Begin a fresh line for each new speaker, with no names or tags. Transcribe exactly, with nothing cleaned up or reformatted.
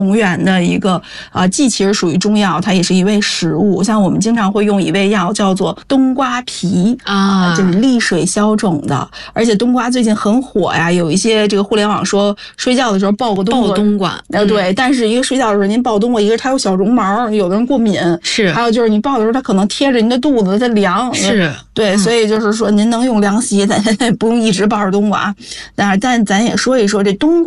同源的一个呃，既其实属于中药，它也是一味食物。像我们经常会用一味药叫做冬瓜皮啊、呃，就是利水消肿的。而且冬瓜最近很火呀，有一些这个互联网说睡觉的时候抱个冬瓜，
抱冬瓜，
呃，对。但是一个睡觉的时候您抱冬瓜，一个它有小绒毛，有的人过敏，
是。
还有就是你抱的时候，它可能贴着您的肚子，它凉，
是。
对，所以就是说您能用凉席，咱不用一直抱着冬瓜。但是但咱也说一说这冬瓜。